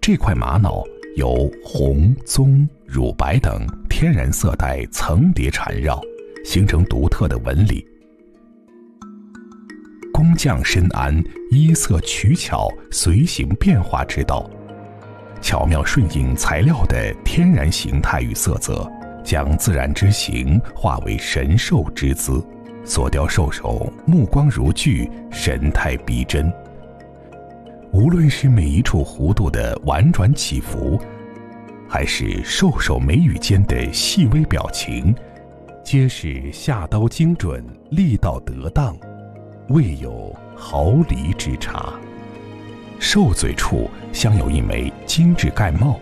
这块玛瑙由红、棕、乳白等天然色带层叠缠绕，形成独特的纹理。工匠深谙依色取巧、随形变化之道，巧妙顺应材料的天然形态与色泽，将自然之形化为神兽之姿，所雕兽首目光如炬，神态逼真。无论是每一处弧度的婉转起伏，还是兽首眉宇间的细微表情，皆是下刀精准，力道得当，未有毫厘之差。兽嘴处镶有一枚精致盖帽，